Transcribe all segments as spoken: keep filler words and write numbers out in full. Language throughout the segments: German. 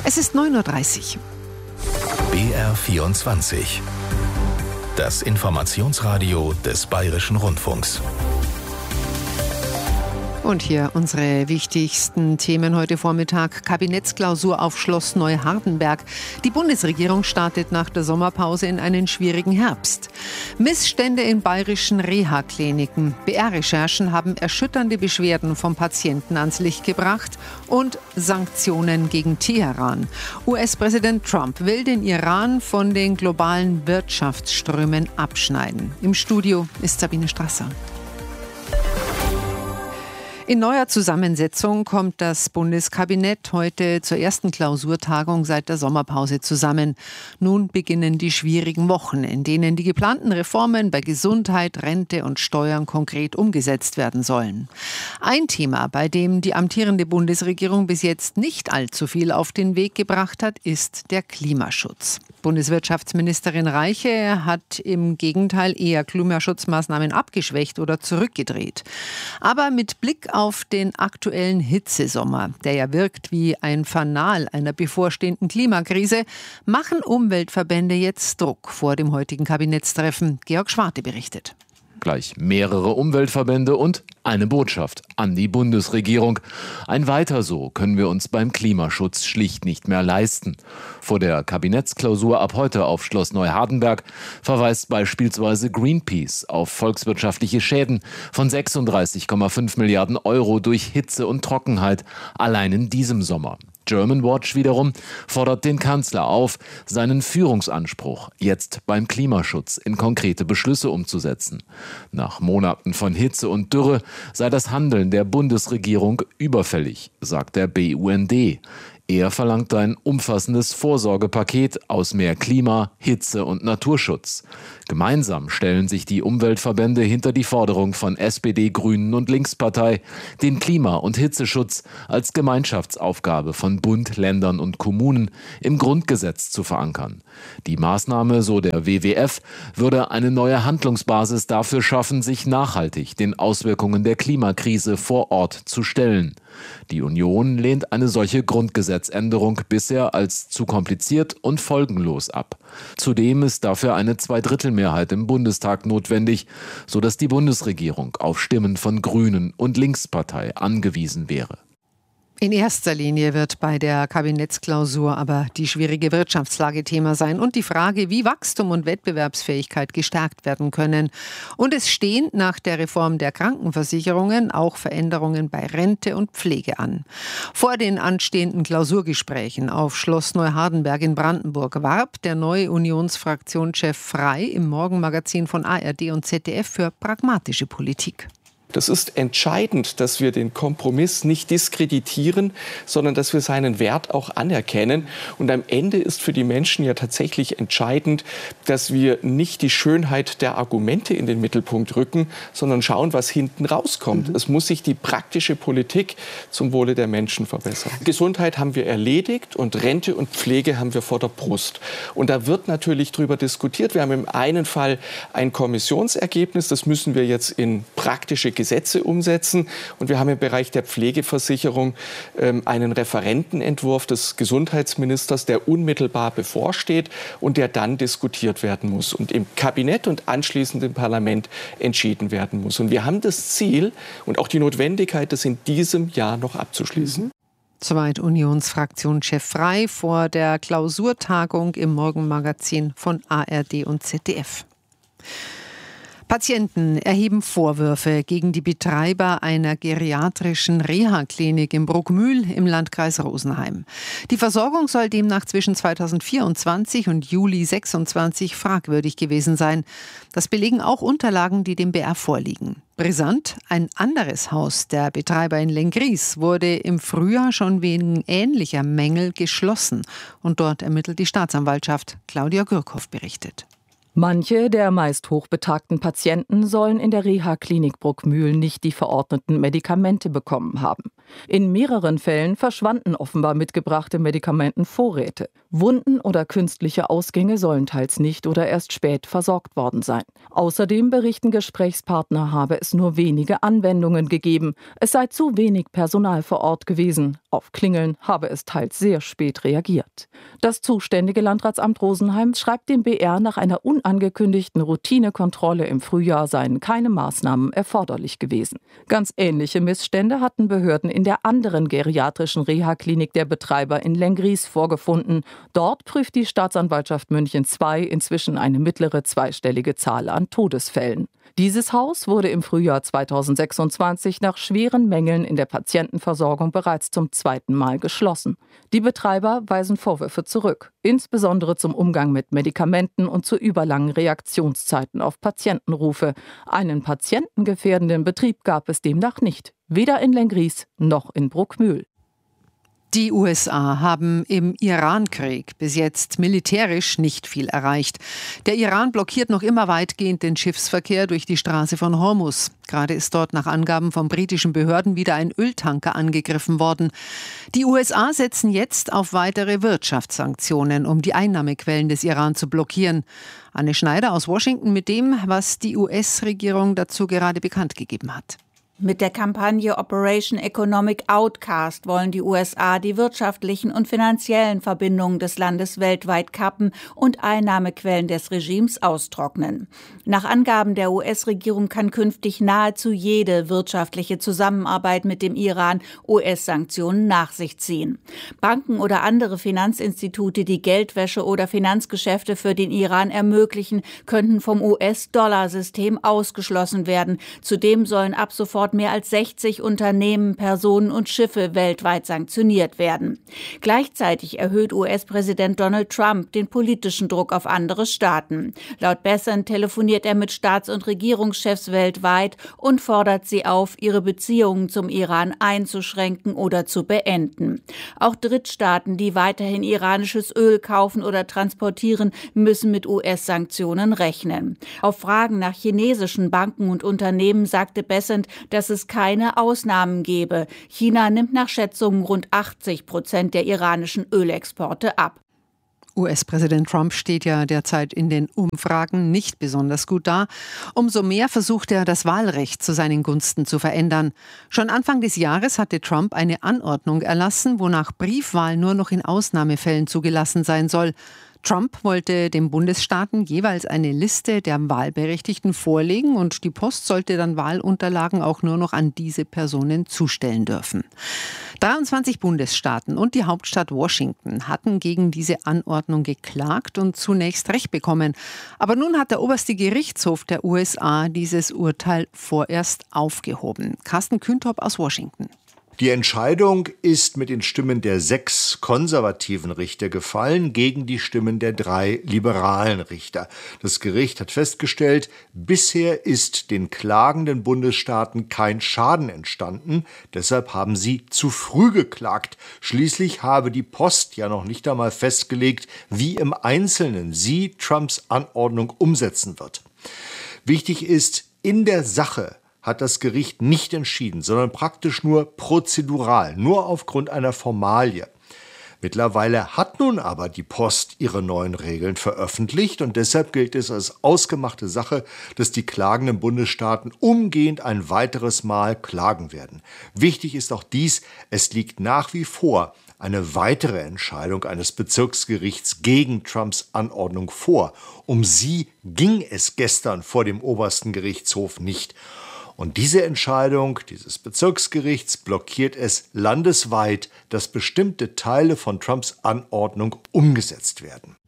Es ist neun Uhr dreißig. B R vierundzwanzig. Das Informationsradio des Bayerischen Rundfunks. Und hier unsere wichtigsten Themen heute Vormittag. Kabinettsklausur auf Schloss Neuhardenberg. Die Bundesregierung startet nach der Sommerpause in einen schwierigen Herbst. Missstände in bayerischen Reha-Kliniken. B R-Recherchen haben erschütternde Beschwerden von Patienten ans Licht gebracht. Und Sanktionen gegen Teheran. U S-Präsident Trump will den Iran von den globalen Wirtschaftsströmen abschneiden. Im Studio ist Sabine Strasser. In neuer Zusammensetzung kommt das Bundeskabinett heute zur ersten Klausurtagung seit der Sommerpause zusammen. Nun beginnen die schwierigen Wochen, in denen die geplanten Reformen bei Gesundheit, Rente und Steuern konkret umgesetzt werden sollen. Ein Thema, bei dem die amtierende Bundesregierung bis jetzt nicht allzu viel auf den Weg gebracht hat, ist der Klimaschutz. Bundeswirtschaftsministerin Reiche hat im Gegenteil eher Klimaschutzmaßnahmen abgeschwächt oder zurückgedreht. Aber mit Blick auf den aktuellen Hitzesommer, der ja wirkt wie ein Fanal einer bevorstehenden Klimakrise, machen Umweltverbände jetzt Druck vor dem heutigen Kabinettstreffen. Georg Schwarte berichtet. Gleich mehrere Umweltverbände und eine Botschaft an die Bundesregierung. Ein Weiter so können wir uns beim Klimaschutz schlicht nicht mehr leisten. Vor der Kabinettsklausur ab heute auf Schloss Neuhardenberg verweist beispielsweise Greenpeace auf volkswirtschaftliche Schäden von sechsunddreißig Komma fünf Milliarden Euro durch Hitze und Trockenheit allein in diesem Sommer. Germanwatch wiederum fordert den Kanzler auf, seinen Führungsanspruch jetzt beim Klimaschutz in konkrete Beschlüsse umzusetzen. Nach Monaten von Hitze und Dürre sei das Handeln der Bundesregierung überfällig, sagt der B U N D. Er verlangt ein umfassendes Vorsorgepaket aus mehr Klima, Hitze und Naturschutz. Gemeinsam stellen sich die Umweltverbände hinter die Forderung von S P D, Grünen und Linkspartei, den Klima- und Hitzeschutz als Gemeinschaftsaufgabe von Bund, Ländern und Kommunen im Grundgesetz zu verankern. Die Maßnahme, so der W W F, würde eine neue Handlungsbasis dafür schaffen, sich nachhaltig den Auswirkungen der Klimakrise vor Ort zu stellen. Die Union lehnt eine solche Grundgesetzänderung bisher als zu kompliziert und folgenlos ab. Zudem ist dafür eine Zweidrittelmehrheit im Bundestag notwendig, sodass die Bundesregierung auf Stimmen von Grünen und Linkspartei angewiesen wäre. In erster Linie wird bei der Kabinettsklausur aber die schwierige Wirtschaftslage Thema sein und die Frage, wie Wachstum und Wettbewerbsfähigkeit gestärkt werden können. Und es stehen nach der Reform der Krankenversicherungen auch Veränderungen bei Rente und Pflege an. Vor den anstehenden Klausurgesprächen auf Schloss Neuhardenberg in Brandenburg warb der neue Unionsfraktionschef Frey im Morgenmagazin von A R D und Z D F für pragmatische Politik. Das ist entscheidend, dass wir den Kompromiss nicht diskreditieren, sondern dass wir seinen Wert auch anerkennen. Und am Ende ist für die Menschen ja tatsächlich entscheidend, dass wir nicht die Schönheit der Argumente in den Mittelpunkt rücken, sondern schauen, was hinten rauskommt. Mhm. Es muss sich die praktische Politik zum Wohle der Menschen verbessern. Gesundheit haben wir erledigt und Rente und Pflege haben wir vor der Brust. Und da wird natürlich drüber diskutiert. Wir haben im einen Fall ein Kommissionsergebnis, das müssen wir jetzt in praktische Gesetze umsetzen. Und wir haben im Bereich der Pflegeversicherung ähm, einen Referentenentwurf des Gesundheitsministers, der unmittelbar bevorsteht und der dann diskutiert werden muss und im Kabinett und anschließend im Parlament entschieden werden muss. Und wir haben das Ziel und auch die Notwendigkeit, das in diesem Jahr noch abzuschließen. Soweit Unionsfraktionschef Frey vor der Klausurtagung im Morgenmagazin von A R D und Z D F. Patienten erheben Vorwürfe gegen die Betreiber einer geriatrischen Reha-Klinik in Bruckmühl im Landkreis Rosenheim. Die Versorgung soll demnach zwischen zweitausendvierundzwanzig und Juli sechsundzwanzig fragwürdig gewesen sein. Das belegen auch Unterlagen, die dem B R vorliegen. Brisant, ein anderes Haus der Betreiber in Lenggries wurde im Frühjahr schon wegen ähnlicher Mängel geschlossen. Und dort ermittelt die Staatsanwaltschaft. Claudia Gürkhoff berichtet. Manche der meist hochbetagten Patienten sollen in der Reha-Klinik Bruckmühl nicht die verordneten Medikamente bekommen haben. In mehreren Fällen verschwanden offenbar mitgebrachte Medikamentenvorräte. Wunden oder künstliche Ausgänge sollen teils nicht oder erst spät versorgt worden sein. Außerdem berichten Gesprächspartner, habe es nur wenige Anwendungen gegeben. Es sei zu wenig Personal vor Ort gewesen. Auf Klingeln habe es teils sehr spät reagiert. Das zuständige Landratsamt Rosenheim schreibt dem B R, nach einer unangekündigten Routinekontrolle im Frühjahr seien keine Maßnahmen erforderlich gewesen. Ganz ähnliche Missstände hatten Behörden in der anderen geriatrischen Reha-Klinik der Betreiber in Lenggries vorgefunden. Dort prüft die Staatsanwaltschaft München zwei inzwischen eine mittlere zweistellige Zahl an Todesfällen. Dieses Haus wurde im Frühjahr zweitausendsechsundzwanzig nach schweren Mängeln in der Patientenversorgung bereits zum zweiten Mal geschlossen. Die Betreiber weisen Vorwürfe zurück, insbesondere zum Umgang mit Medikamenten und zu überlangen Reaktionszeiten auf Patientenrufe. Einen patientengefährdenden Betrieb gab es demnach nicht, weder in Lenggries noch in Bruckmühl. Die U S A haben im Irankrieg bis jetzt militärisch nicht viel erreicht. Der Iran blockiert noch immer weitgehend den Schiffsverkehr durch die Straße von Hormuz. Gerade ist dort nach Angaben von britischen Behörden wieder ein Öltanker angegriffen worden. Die U S A setzen jetzt auf weitere Wirtschaftssanktionen, um die Einnahmequellen des Iran zu blockieren. Anne Schneider aus Washington mit dem, was die U S-Regierung dazu gerade bekannt gegeben hat. Mit der Kampagne Operation Economic Outcast wollen die U S A die wirtschaftlichen und finanziellen Verbindungen des Landes weltweit kappen und Einnahmequellen des Regimes austrocknen. Nach Angaben der U S-Regierung kann künftig nahezu jede wirtschaftliche Zusammenarbeit mit dem Iran U S-Sanktionen nach sich ziehen. Banken oder andere Finanzinstitute, die Geldwäsche oder Finanzgeschäfte für den Iran ermöglichen, könnten vom U S-Dollar-System ausgeschlossen werden. Zudem sollen ab sofort mehr als sechzig Unternehmen, Personen und Schiffe weltweit sanktioniert werden. Gleichzeitig erhöht U S-Präsident Donald Trump den politischen Druck auf andere Staaten. Laut Bessent telefoniert er mit Staats- und Regierungschefs weltweit und fordert sie auf, ihre Beziehungen zum Iran einzuschränken oder zu beenden. Auch Drittstaaten, die weiterhin iranisches Öl kaufen oder transportieren, müssen mit U S-Sanktionen rechnen. Auf Fragen nach chinesischen Banken und Unternehmen sagte Bessent, dass es keine Ausnahmen gebe. China nimmt nach Schätzungen rund achtzig Prozent der iranischen Ölexporte ab. U S-Präsident Trump steht ja derzeit in den Umfragen nicht besonders gut da. Umso mehr versucht er, das Wahlrecht zu seinen Gunsten zu verändern. Schon Anfang des Jahres hatte Trump eine Anordnung erlassen, wonach Briefwahl nur noch in Ausnahmefällen zugelassen sein soll. Trump wollte den Bundesstaaten jeweils eine Liste der Wahlberechtigten vorlegen und die Post sollte dann Wahlunterlagen auch nur noch an diese Personen zustellen dürfen. dreiundzwanzig Bundesstaaten und die Hauptstadt Washington hatten gegen diese Anordnung geklagt und zunächst Recht bekommen. Aber nun hat der oberste Gerichtshof der U S A dieses Urteil vorerst aufgehoben. Carsten Küntop aus Washington. Die Entscheidung ist mit den Stimmen der sechs konservativen Richter gefallen gegen die Stimmen der drei liberalen Richter. Das Gericht hat festgestellt, bisher ist den klagenden Bundesstaaten kein Schaden entstanden, deshalb haben sie zu früh geklagt. Schließlich habe die Post ja noch nicht einmal festgelegt, wie im Einzelnen sie Trumps Anordnung umsetzen wird. Wichtig ist, in der Sache hat das Gericht nicht entschieden, sondern praktisch nur prozedural, nur aufgrund einer Formalie. Mittlerweile hat nun aber die Post ihre neuen Regeln veröffentlicht und deshalb gilt es als ausgemachte Sache, dass die klagenden Bundesstaaten umgehend ein weiteres Mal klagen werden. Wichtig ist auch dies, es liegt nach wie vor eine weitere Entscheidung eines Bezirksgerichts gegen Trumps Anordnung vor. Um sie ging es gestern vor dem obersten Gerichtshof nicht. Und diese Entscheidung dieses Bezirksgerichts blockiert es landesweit, dass bestimmte Teile von Trumps Anordnung umgesetzt werden.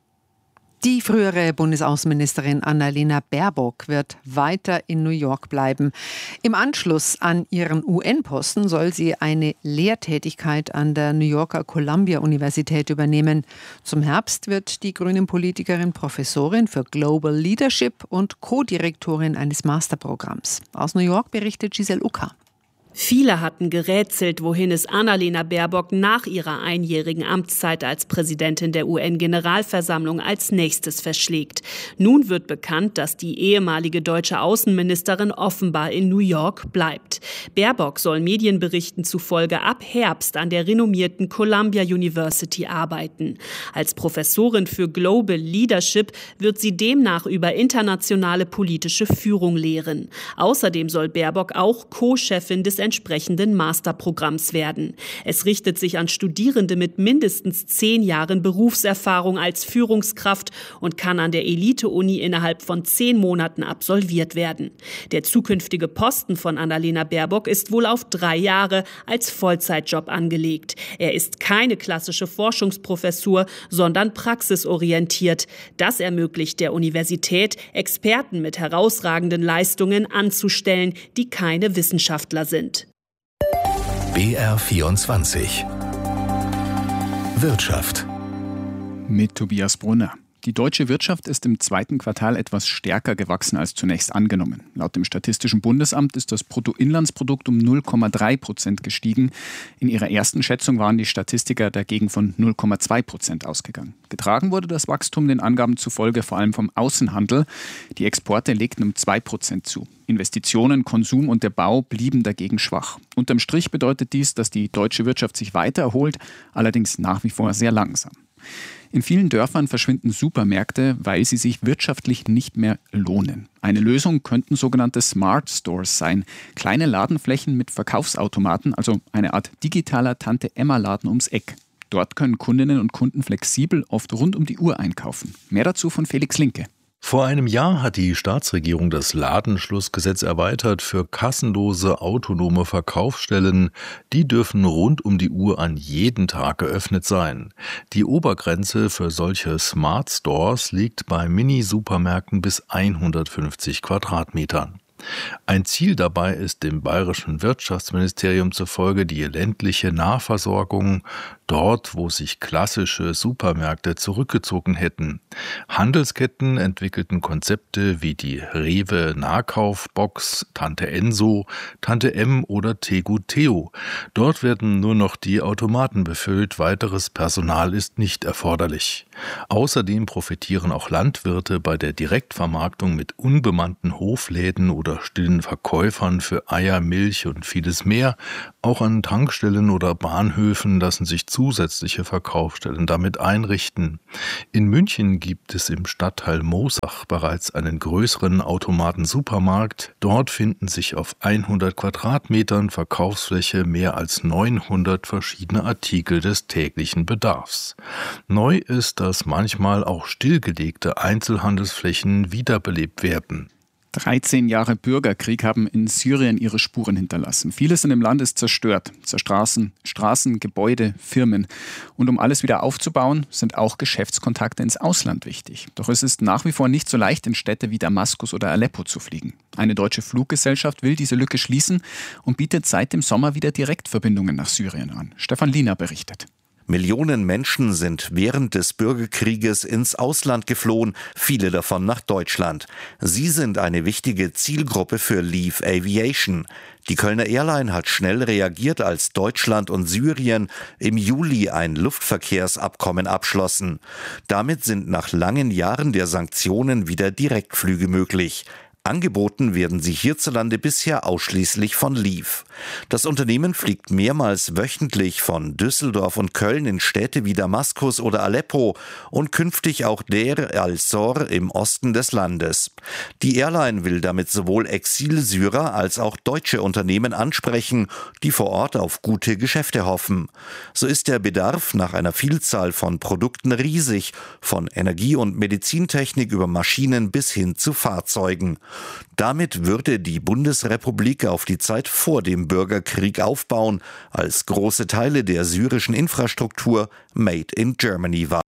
Die frühere Bundesaußenministerin Annalena Baerbock wird weiter in New York bleiben. Im Anschluss an ihren U N-Posten soll sie eine Lehrtätigkeit an der New Yorker Columbia-Universität übernehmen. Zum Herbst wird die Grünen-Politikerin Professorin für Global Leadership und Co-Direktorin eines Masterprogramms. Aus New York berichtet Giselle Ucker. Viele hatten gerätselt, wohin es Annalena Baerbock nach ihrer einjährigen Amtszeit als Präsidentin der U N-Generalversammlung als nächstes verschlägt. Nun wird bekannt, dass die ehemalige deutsche Außenministerin offenbar in New York bleibt. Baerbock soll Medienberichten zufolge ab Herbst an der renommierten Columbia University arbeiten. Als Professorin für Global Leadership wird sie demnach über internationale politische Führung lehren. Außerdem soll Baerbock auch Co-Chefin des entsprechenden Masterprogramms werden. Es richtet sich an Studierende mit mindestens zehn Jahren Berufserfahrung als Führungskraft und kann an der Elite-Uni innerhalb von zehn Monaten absolviert werden. Der zukünftige Posten von Annalena Baerbock ist wohl auf drei Jahre als Vollzeitjob angelegt. Er ist keine klassische Forschungsprofessur, sondern praxisorientiert. Das ermöglicht der Universität, Experten mit herausragenden Leistungen anzustellen, die keine Wissenschaftler sind. B R vierundzwanzig Wirtschaft mit Tobias Brunner. Die deutsche Wirtschaft ist im zweiten Quartal etwas stärker gewachsen als zunächst angenommen. Laut dem Statistischen Bundesamt ist das Bruttoinlandsprodukt um null Komma drei Prozent gestiegen. In ihrer ersten Schätzung waren die Statistiker dagegen von null Komma zwei Prozent ausgegangen. Getragen wurde das Wachstum den Angaben zufolge vor allem vom Außenhandel. Die Exporte legten um zwei Prozent zu. Investitionen, Konsum und der Bau blieben dagegen schwach. Unterm Strich bedeutet dies, dass die deutsche Wirtschaft sich weiter erholt, allerdings nach wie vor sehr langsam. In vielen Dörfern verschwinden Supermärkte, weil sie sich wirtschaftlich nicht mehr lohnen. Eine Lösung könnten sogenannte Smart Stores sein. Kleine Ladenflächen mit Verkaufsautomaten, also eine Art digitaler Tante-Emma-Laden ums Eck. Dort können Kundinnen und Kunden flexibel, oft rund um die Uhr einkaufen. Mehr dazu von Felix Linke. Vor einem Jahr hat die Staatsregierung das Ladenschlussgesetz erweitert für kassenlose autonome Verkaufsstellen. Die dürfen rund um die Uhr an jedem Tag geöffnet sein. Die Obergrenze für solche Smart Stores liegt bei Mini-Supermärkten bis hundertfünfzig Quadratmetern. Ein Ziel dabei ist dem bayerischen Wirtschaftsministerium zufolge die ländliche Nahversorgung, dort, wo sich klassische Supermärkte zurückgezogen hätten. Handelsketten entwickelten Konzepte wie die Rewe Nahkaufbox, Tante Enso, Tante M oder Tegu Theo. Dort werden nur noch die Automaten befüllt, weiteres Personal ist nicht erforderlich. Außerdem profitieren auch Landwirte bei der Direktvermarktung mit unbemannten Hofläden oder stillen Verkäufern für Eier, Milch und vieles mehr. Auch an Tankstellen oder Bahnhöfen lassen sich zusätzliche Verkaufsstellen damit einrichten. In München gibt es im Stadtteil Moosach bereits einen größeren Automaten-Supermarkt. Dort finden sich auf hundert Quadratmetern Verkaufsfläche mehr als neunhundert verschiedene Artikel des täglichen Bedarfs. Neu ist, dass manchmal auch stillgelegte Einzelhandelsflächen wiederbelebt werden. dreizehn Jahre Bürgerkrieg haben in Syrien ihre Spuren hinterlassen. Vieles in dem Land ist zerstört. Straßen, Straßen, Gebäude, Firmen. Und um alles wieder aufzubauen, sind auch Geschäftskontakte ins Ausland wichtig. Doch es ist nach wie vor nicht so leicht, in Städte wie Damaskus oder Aleppo zu fliegen. Eine deutsche Fluggesellschaft will diese Lücke schließen und bietet seit dem Sommer wieder Direktverbindungen nach Syrien an. Stefan Liener berichtet. Millionen Menschen sind während des Bürgerkrieges ins Ausland geflohen, viele davon nach Deutschland. Sie sind eine wichtige Zielgruppe für Leave Aviation. Die Kölner Airline hat schnell reagiert, als Deutschland und Syrien im Juli ein Luftverkehrsabkommen abschlossen. Damit sind nach langen Jahren der Sanktionen wieder Direktflüge möglich. Angeboten werden sie hierzulande bisher ausschließlich von Leave. Das Unternehmen fliegt mehrmals wöchentlich von Düsseldorf und Köln in Städte wie Damaskus oder Aleppo und künftig auch Deir al-Zor im Osten des Landes. Die Airline will damit sowohl Exilsyrer als auch deutsche Unternehmen ansprechen, die vor Ort auf gute Geschäfte hoffen. So ist der Bedarf nach einer Vielzahl von Produkten riesig, von Energie- und Medizintechnik über Maschinen bis hin zu Fahrzeugen. Damit würde die Bundesrepublik auf die Zeit vor dem Bürgerkrieg aufbauen, als große Teile der syrischen Infrastruktur made in Germany waren.